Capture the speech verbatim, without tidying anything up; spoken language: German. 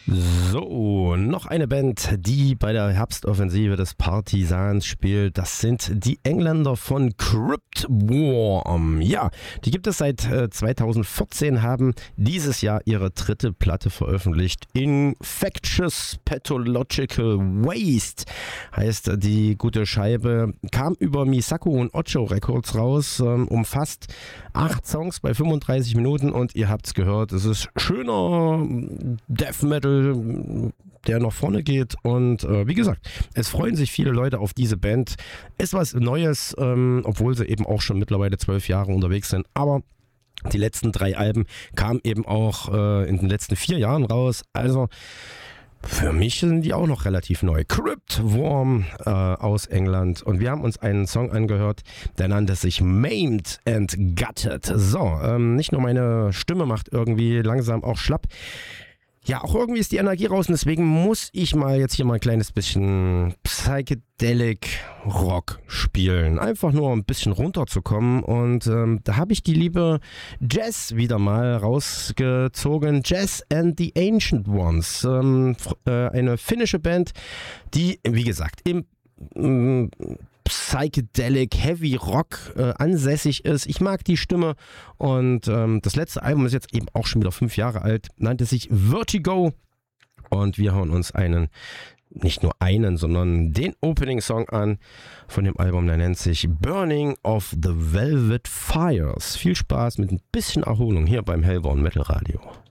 So, noch eine Band, die bei der Herbstoffensive des Partisans spielt. Das sind die Engländer von Cryptworm. Ja, die gibt es seit äh, zweitausendvierzehn, haben dieses Jahr ihre dritte Platte veröffentlicht. Infectious Pathological Waste heißt die gute Scheibe. Kam über Misako und Ocho Records raus, ähm, umfasst acht Songs bei fünfunddreißig Minuten und ihr habt's gehört, es ist schöner Death Metal, der nach vorne geht und äh, wie gesagt, es freuen sich viele Leute auf diese Band. Ist was Neues, ähm, obwohl sie eben auch schon mittlerweile zwölf Jahre unterwegs sind, aber die letzten drei Alben kamen eben auch äh, in den letzten vier Jahren raus, also für mich sind die auch noch relativ neu. Cryptworm äh, aus England. Und wir haben uns einen Song angehört, der nannte sich Maimed and Gutted. So, ähm, nicht nur meine Stimme macht irgendwie langsam auch schlapp. Ja, auch irgendwie ist die Energie raus und deswegen muss ich mal jetzt hier mal ein kleines bisschen Psychedelic Rock spielen. Einfach nur ein bisschen runterzukommen und ähm, da habe ich die liebe Jazz wieder mal rausgezogen. Jazz and the Ancient Ones. Ähm, äh, eine finnische Band, die, wie gesagt, im ähm, Psychedelic Heavy Rock äh, ansässig ist. Ich mag die Stimme und ähm, das letzte Album ist jetzt eben auch schon wieder fünf Jahre alt, nannte sich Vertigo und wir hauen uns einen, nicht nur einen, sondern den Opening Song an von dem Album, der nennt sich Burning of the Velvet Fires. Viel Spaß mit ein bisschen Erholung hier beim Hellborn Metal Radio.